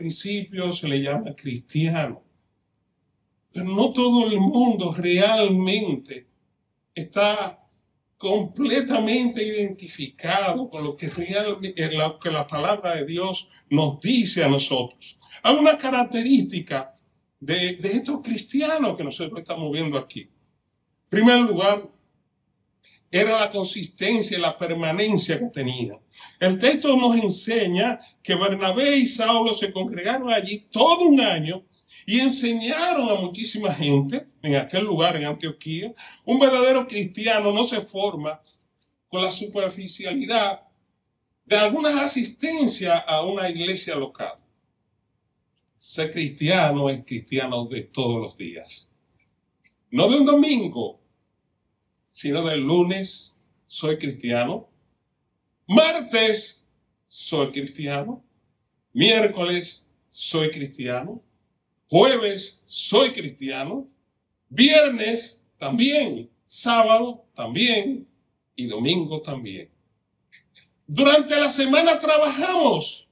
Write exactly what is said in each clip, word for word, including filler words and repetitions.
principio se le llama cristiano. Pero no todo el mundo realmente está completamente identificado con lo que, realmente, lo que la palabra de Dios nos dice a nosotros. Hay una característica de, de estos cristianos que nosotros estamos viendo aquí. En primer lugar, era la consistencia y la permanencia que tenían. El texto nos enseña que Bernabé y Saulo se congregaron allí todo un año y enseñaron a muchísima gente en aquel lugar, en Antioquía. Un verdadero cristiano no se forma con la superficialidad de alguna asistencia a una iglesia local. Ser cristiano es cristiano de todos los días. No de un domingo, sino del lunes soy cristiano, martes soy cristiano, miércoles soy cristiano, jueves soy cristiano, viernes también, sábado también y domingo también. Durante la semana trabajamos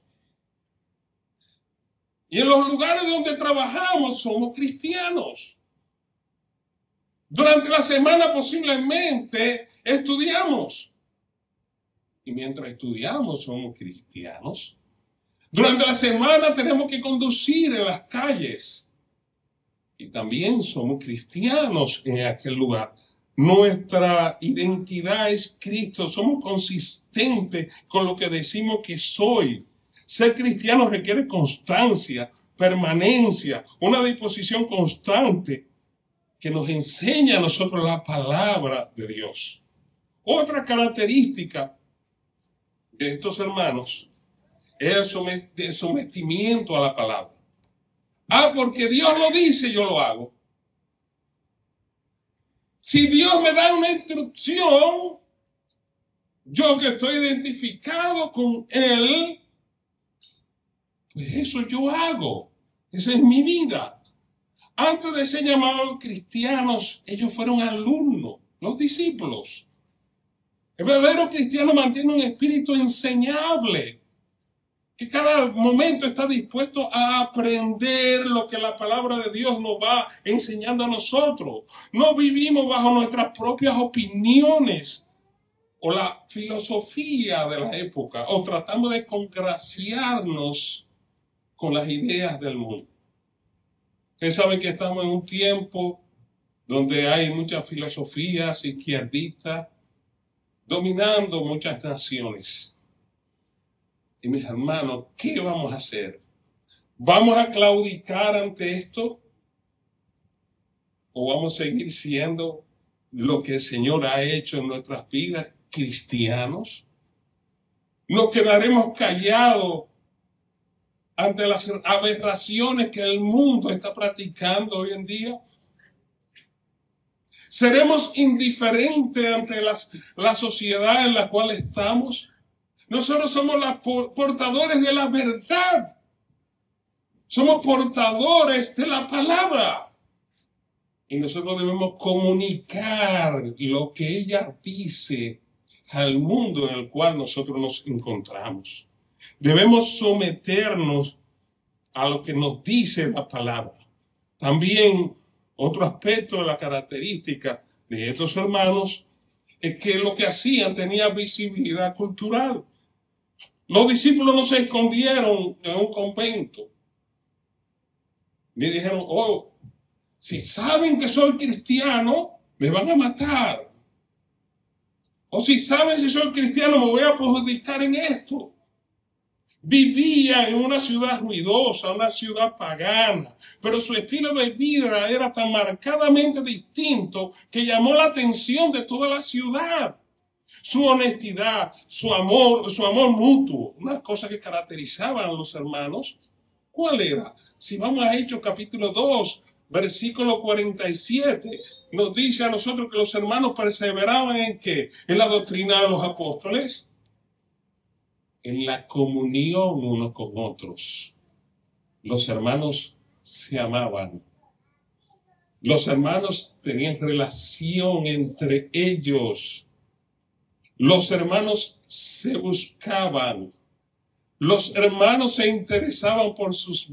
y en los lugares donde trabajamos somos cristianos. Durante la semana posiblemente estudiamos. Y mientras estudiamos somos cristianos. Durante la semana tenemos que conducir en las calles. Y también somos cristianos en aquel lugar. Nuestra identidad es Cristo. Somos consistentes con lo que decimos que soy. Ser cristiano requiere constancia, permanencia, una disposición constante que nos enseña a nosotros la palabra de Dios. Otra característica de estos hermanos es el sometimiento a la palabra. Ah, porque Dios lo dice, yo lo hago. Si Dios me da una instrucción, yo que estoy identificado con Él, pues eso yo hago. Esa es mi vida. Antes de ser llamados cristianos, ellos fueron alumnos, los discípulos. El verdadero cristiano mantiene un espíritu enseñable, que cada momento está dispuesto a aprender lo que la palabra de Dios nos va enseñando a nosotros. No vivimos bajo nuestras propias opiniones o la filosofía de la época, o tratamos de congraciarnos con las ideas del mundo. Ustedes saben que estamos en un tiempo donde hay muchas filosofías izquierdistas dominando muchas naciones. Y mis hermanos, ¿qué vamos a hacer? ¿Vamos a claudicar ante esto? ¿O vamos a seguir siendo lo que el Señor ha hecho en nuestras vidas, cristianos? ¿Nos quedaremos callados ante las aberraciones que el mundo está practicando hoy en día? ¿Seremos indiferentes ante las, la sociedad en la cual estamos? Nosotros somos los portadores de la verdad. Somos portadores de la palabra. Y nosotros debemos comunicar lo que ella dice al mundo en el cual nosotros nos encontramos. Debemos someternos a lo que nos dice la palabra. También otro aspecto de la característica de estos hermanos es que lo que hacían tenía visibilidad cultural. Los discípulos no se escondieron en un convento. Me dijeron, oh, si saben que soy cristiano, me van a matar. O si saben si soy cristiano, me voy a perjudicar en esto. Vivía en una ciudad ruidosa, una ciudad pagana, pero su estilo de vida era tan marcadamente distinto que llamó la atención de toda la ciudad. Su honestidad, su amor, su amor mutuo, una cosa que caracterizaban a los hermanos. ¿Cuál era? Si vamos a Hechos capítulo dos, versículo cuarenta y siete, nos dice a nosotros que los hermanos perseveraban en ¿qué? En la doctrina de los apóstoles, en la comunión unos con otros. Los hermanos se amaban. Los hermanos tenían relación entre ellos. Los hermanos se buscaban. Los hermanos se interesaban por sus